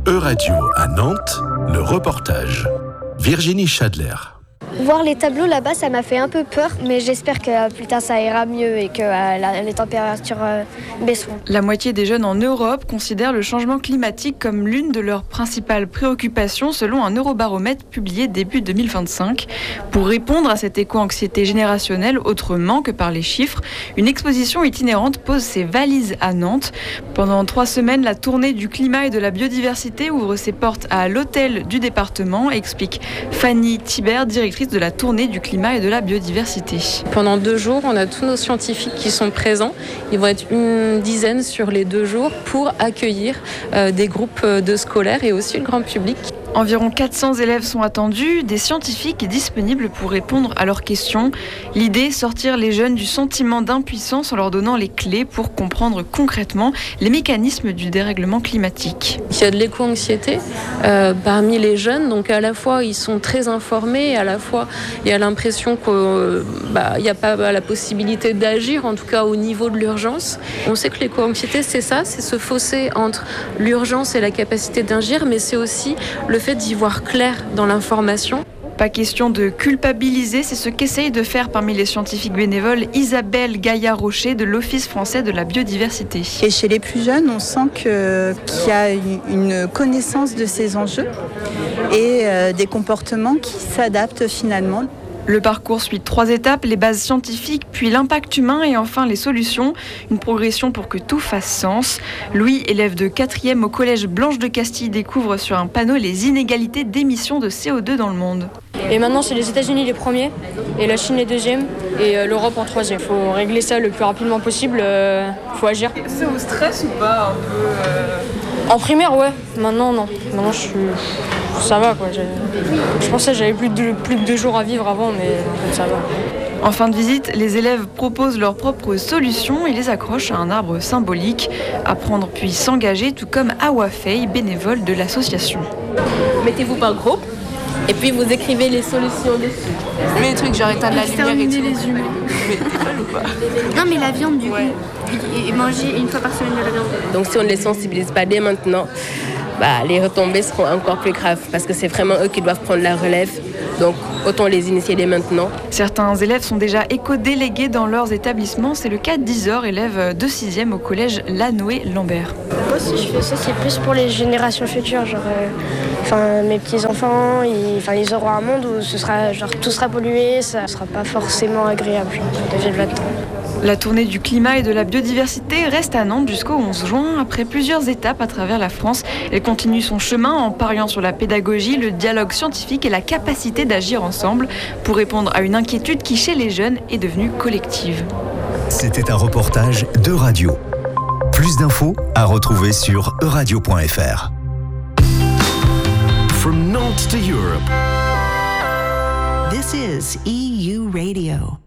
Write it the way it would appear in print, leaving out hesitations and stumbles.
E-Radio à Nantes, le reportage. Virginie Chadler. Voir les tableaux là-bas, ça m'a fait un peu peur, mais j'espère que plus tard ça ira mieux et que les températures baisseront. La moitié des jeunes en Europe considèrent le changement climatique comme l'une de leurs principales préoccupations selon un eurobaromètre publié début 2025. Pour répondre à cette éco-anxiété générationnelle autrement que par les chiffres, une exposition itinérante pose ses valises à Nantes. Pendant 3 semaines, la tournée du climat et de la biodiversité ouvre ses portes à l'hôtel du département, explique Fanny Thibert, directrice de la tournée du climat et de la biodiversité. Pendant 2 jours, on a tous nos scientifiques qui sont présents. Ils vont être une dizaine sur les 2 jours pour accueillir des groupes de scolaires et aussi le grand public. Environ 400 élèves sont attendus, des scientifiques disponibles pour répondre à leurs questions. L'idée, sortir les jeunes du sentiment d'impuissance en leur donnant les clés pour comprendre concrètement les mécanismes du dérèglement climatique. Il y a de l'éco-anxiété parmi les jeunes, donc à la fois ils sont très informés, et à la fois il y a l'impression qu'il n'y a pas la possibilité d'agir, en tout cas au niveau de l'urgence. On sait que l'éco-anxiété c'est ça, c'est ce fossé entre l'urgence et la capacité d'agir, mais c'est aussi le fait d'y voir clair dans l'information. Pas question de culpabiliser, c'est ce qu'essaye de faire parmi les scientifiques bénévoles Isabelle Gaillard-Rocher de l'Office français de la biodiversité. Et chez les plus jeunes, on sent qu'il y a une connaissance de ces enjeux et des comportements qui s'adaptent finalement. Le parcours suit 3 étapes, les bases scientifiques, puis l'impact humain et enfin les solutions. Une progression pour que tout fasse sens. Louis, élève de 4e au collège Blanche de Castille, découvre sur un panneau les inégalités d'émissions de CO2 dans le monde. Et maintenant, c'est les États-Unis les premiers, et la Chine les deuxièmes, et l'Europe en 3e. Il faut régler ça le plus rapidement possible, il faut agir. C'est au stress ou pas un peu En primaire, ouais. Maintenant, non. Maintenant, ça va, quoi. Je pensais que j'avais plus de 2 jours à vivre avant, mais en fait, ça va. En fin de visite, les élèves proposent leurs propres solutions et les accrochent à un arbre symbolique. Apprendre puis s'engager, tout comme Awa Faye, bénévole de l'association. Mettez-vous par groupe et puis vous écrivez les solutions dessus. Mais les trucs genre éteindre la lumière et tout. les humains. Mais t'es folle ou pas? Non, mais la viande du coup. Et manger 1 fois par semaine de la viande. Donc si on ne les sensibilise pas dès maintenant, les retombées seront encore plus graves parce que c'est vraiment eux qui doivent prendre la relève. Donc autant les initier dès maintenant. Certains élèves sont déjà éco-délégués dans leurs établissements. C'est le cas d'Isor, élève de 6e au collège Lanoé-Lambert. Moi, si je fais ça, c'est plus pour les générations futures. Mes petits-enfants, ils auront un monde où tout sera pollué, ça ne sera pas forcément agréable de vivre là-dedans. La tournée du climat et de la biodiversité reste à Nantes jusqu'au 11 juin. Après plusieurs étapes à travers la France, elle continue son chemin en pariant sur la pédagogie, le dialogue scientifique et la capacité d'agir ensemble pour répondre à une inquiétude qui, chez les jeunes, est devenue collective. C'était un reportage d'E-Radio. Plus d'infos à retrouver sur euradio.fr. From Nantes to Europe. This is EU Radio.